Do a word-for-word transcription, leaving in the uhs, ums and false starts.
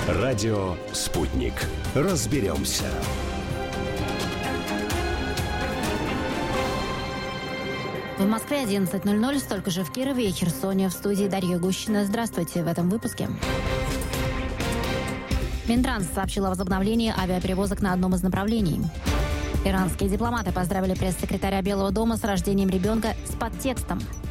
Радио «Спутник». Разберемся. В Москве одиннадцать ноль ноль, столько же в Кирове и Херсоне. В студии Дарья Гущина. Здравствуйте в этом выпуске. Минтранс сообщил о возобновлении авиаперевозок на одном из направлений. Иранские дипломаты поздравили пресс-секретаря Белого дома с рождением ребенка с подтекстом: